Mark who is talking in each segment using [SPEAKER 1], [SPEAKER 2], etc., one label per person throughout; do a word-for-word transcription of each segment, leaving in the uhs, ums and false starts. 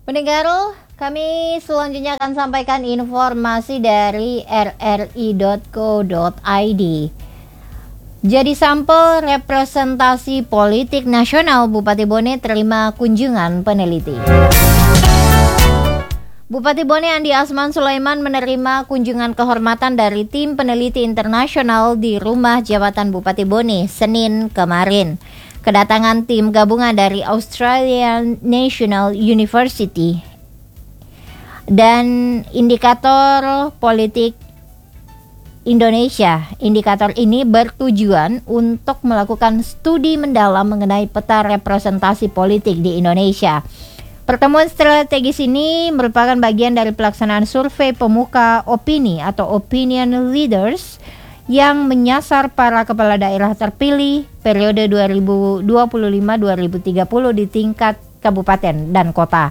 [SPEAKER 1] Pendengar, kami selanjutnya akan sampaikan informasi dari r r i dot co dot i d. Jadi sampel representasi politik nasional Bupati Bone terima kunjungan peneliti. Bupati Bone Andi Asman Sulaiman menerima kunjungan kehormatan dari tim peneliti internasional di Rumah Jabatan Bupati Bone Senin kemarin. Kedatangan tim gabungan dari Australian National University dan Indikator Politik Indonesia. Indikator ini bertujuan untuk melakukan studi mendalam mengenai peta representasi politik di Indonesia. Pertemuan strategis ini merupakan bagian dari pelaksanaan survei pemuka opini atau opinion leaders yang menyasar para kepala daerah terpilih periode dua ribu dua puluh lima sampai dua ribu tiga puluh di tingkat kabupaten dan kota.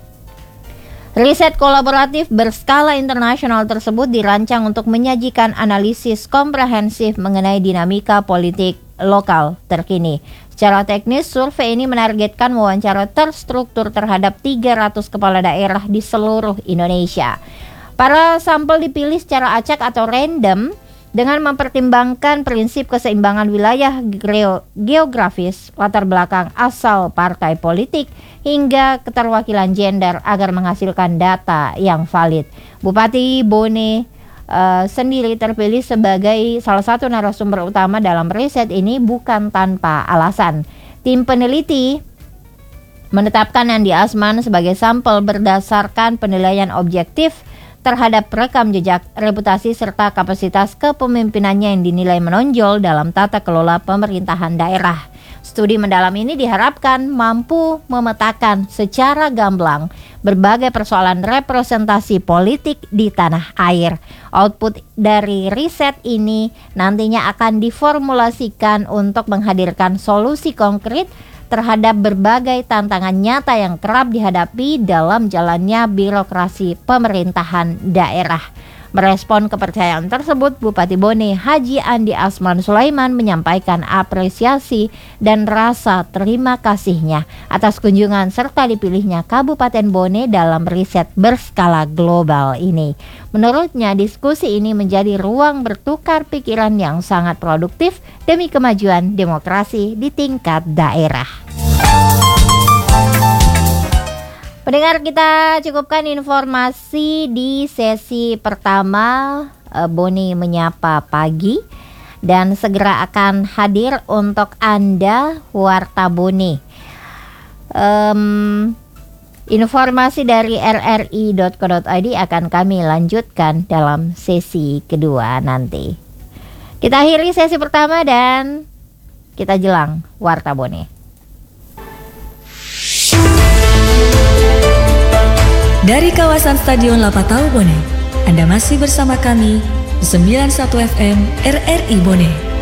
[SPEAKER 1] Riset kolaboratif berskala internasional tersebut dirancang untuk menyajikan analisis komprehensif mengenai dinamika politik lokal terkini. Secara teknis, survei ini menargetkan wawancara terstruktur terhadap tiga ratus kepala daerah di seluruh Indonesia. Para sampel dipilih secara acak atau random dengan mempertimbangkan prinsip keseimbangan wilayah geografis, latar belakang asal partai politik, hingga keterwakilan gender agar menghasilkan data yang valid. Bupati Bone uh, sendiri terpilih sebagai salah satu narasumber utama dalam riset ini bukan tanpa alasan. Tim peneliti menetapkan Andi Asman sebagai sampel berdasarkan penilaian objektif terhadap rekam jejak, reputasi, serta kapasitas kepemimpinannya yang dinilai menonjol dalam tata kelola pemerintahan daerah. Studi mendalam ini diharapkan mampu memetakan secara gamblang berbagai persoalan representasi politik di tanah air. Output dari riset ini nantinya akan diformulasikan untuk menghadirkan solusi konkret terhadap berbagai tantangan nyata yang kerap dihadapi dalam jalannya birokrasi pemerintahan daerah. Merespon kepercayaan tersebut, Bupati Bone Haji Andi Asman Sulaiman menyampaikan apresiasi dan rasa terima kasihnya atas kunjungan serta dipilihnya Kabupaten Bone dalam riset berskala global ini. Menurutnya, diskusi ini menjadi ruang bertukar pikiran yang sangat produktif demi kemajuan demokrasi di tingkat daerah. Pendengar, kita cukupkan informasi di sesi pertama e, Bone Menyapa Pagi, dan segera akan hadir untuk Anda Warta Bone. Um, informasi dari r r i dot co dot i d akan kami lanjutkan dalam sesi kedua nanti. Kita akhiri sesi pertama dan kita jelang Warta Bone.
[SPEAKER 2] Dari kawasan Stadion Lapatau Bone, Anda masih bersama kami di sembilan puluh satu F M R R I Bone.